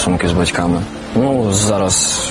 стосунки з батьками. Ну, зараз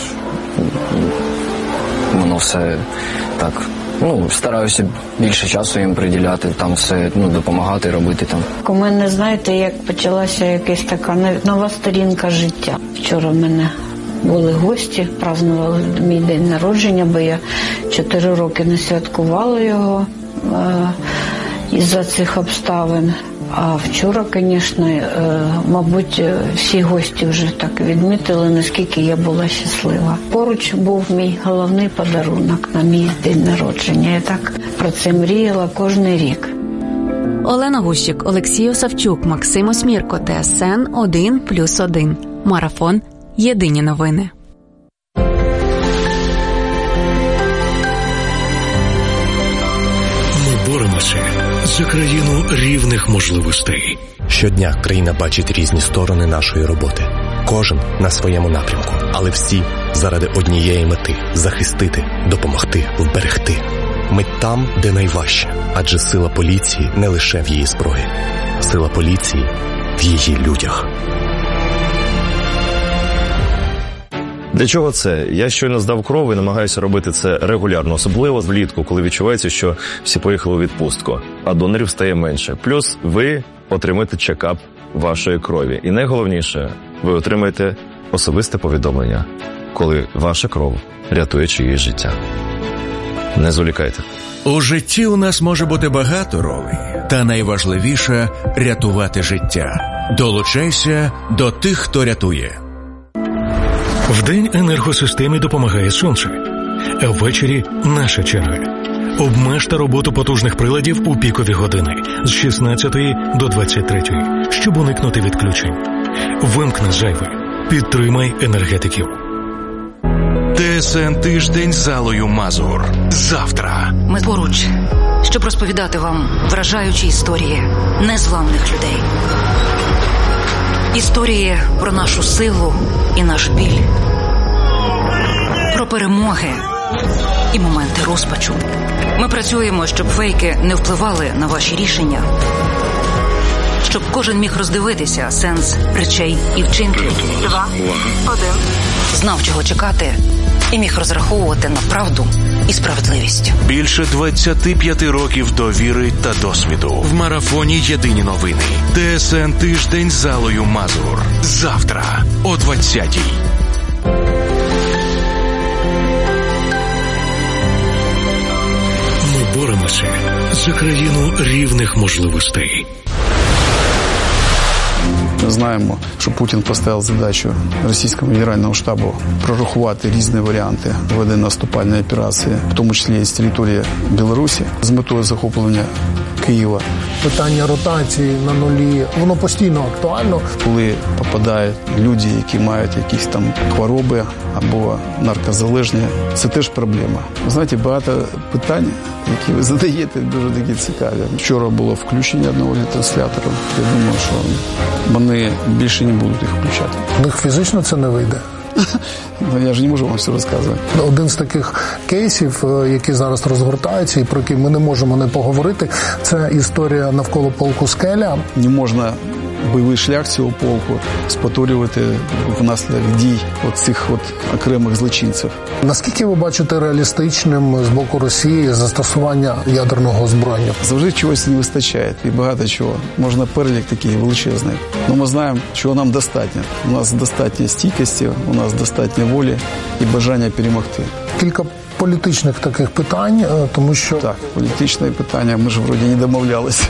воно все так, стараюся більше часу їм приділяти, там все, допомагати, робити там. У мене, знаєте, як почалася якась така нова сторінка життя. Вчора в мене були гості, празднували мій день народження, бо я 4 роки не святкувала його із-за цих обставин. А вчора, звісно, мабуть, всі гості вже так відмітили, наскільки я була щаслива. Поруч був мій головний подарунок на мій день народження. Я так про це мріяла кожен рік. Олена Гущик, Олексій Осавчук, Максим Осмірко, ТСН 1+1. Марафон. Єдині новини. Ми боремося за країну рівних можливостей. Щодня країна бачить різні сторони нашої роботи. Кожен на своєму напрямку, але всі заради однієї мети – захистити, допомогти, вберегти. Ми там, де найважче, адже сила поліції не лише в її зброї. Сила поліції в її людях. Для чого це? Я щойно здав кров і намагаюся робити це регулярно, особливо влітку, коли відчувається, що всі поїхали у відпустку, а донорів стає менше. Плюс ви отримаєте чекап вашої крові. І найголовніше, ви отримаєте особисте повідомлення, коли ваша кров рятує чиєсь життя. Не зволікайте. У житті у нас може бути багато ролей, та найважливіше – рятувати життя. Долучайся до тих, хто рятує. Вдень енергосистемі допомагає сонце, а ввечері – наша черга. Обмежте роботу потужних приладів у пікові години з 16 до 23, щоб уникнути відключень. Вимкни зайве. Підтримай енергетиків. ТСН тиждень з Аллою Мазур. Завтра. Ми поруч, щоб розповідати вам вражаючі історії незламних людей. Історії про нашу силу і наш біль. Про перемоги і моменти розпачу. Ми працюємо, щоб фейки не впливали на ваші рішення. Щоб кожен міг роздивитися сенс речей і вчинків. 2, 1. Знав, чого чекати, і міг розраховувати на правду і справедливість. Більше 25 років довіри та досвіду. В марафоні «Єдині новини». ТСН тиждень з Аллою Мазур. Завтра о 20-й. Ми боремося за країну рівних можливостей. Знаємо, що Путін поставив задачу російському генеральному штабу прорахувати різні варіанти ведення наступальної операції, в тому числі і з території Білорусі, з метою захоплення Києва. Питання ротації на нулі, воно постійно актуально. Коли попадають люди, які мають якісь там хвороби або наркозалежні, це теж проблема. Знаєте, багато питань, які ви задаєте, дуже такі цікаві. Вчора було включення одного ретранслятора. Я думаю, що вони більше не будуть їх включати. У них фізично це не вийде. Я ж не можу вам все розказувати. Один з таких кейсів, які зараз розгортаються і про які ми не можемо не поговорити, це історія навколо полку «Скеля». Не можна бойовий шлях цього полку спотворювати внаслідок дій цих окремих злочинців. Наскільки ви бачите реалістичним з боку Росії застосування ядерного озброєння? Завжди чогось не вистачає, і багато чого. Можна перелік такий величезний. Але ми знаємо, чого нам достатньо. У нас достатньо стійкості, у нас достатньо волі і бажання перемогти. Кілька політичних таких питань, тому що... Так, політичне питання, ми ж вроді не домовлялися.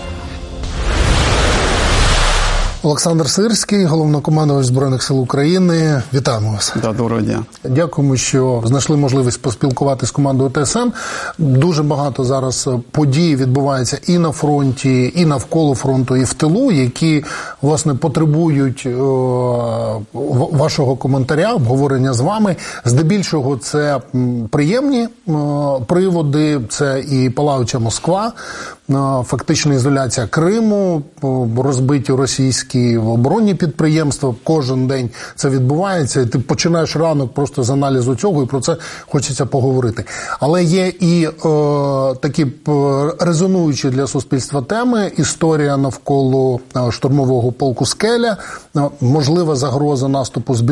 Олександр Сирський, головнокомандувач Збройних сил України. Вітаємо вас. Да, доброго дня. Дякуємо, що знайшли можливість поспілкуватися з командою ТСН. Дуже багато зараз подій відбувається і на фронті, і навколо фронту, і в тилу, які, власне, потребують вашого коментаря, обговорення з вами. Здебільшого це приємні приводи, це і палаюча Москва, фактична ізоляція Криму, розбиті російські оборонні підприємства. Кожен день це відбувається, і ти починаєш ранок просто з аналізу цього, і про це хочеться поговорити. Але є і такі резонуючі для суспільства теми. Історія навколо штурмового полку «Скеля», можлива загроза наступу з